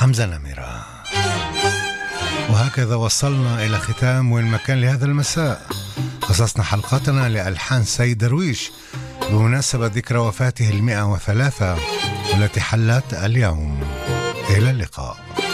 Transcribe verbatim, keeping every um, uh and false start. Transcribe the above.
حمزة نمرة. وهكذا وصلنا إلى ختام والمكان لهذا المساء. خصصنا حلقتنا لألحان سيد درويش بمناسبة ذكرى وفاته المئة وثلاثة والتي حلت اليوم. إلى اللقاء.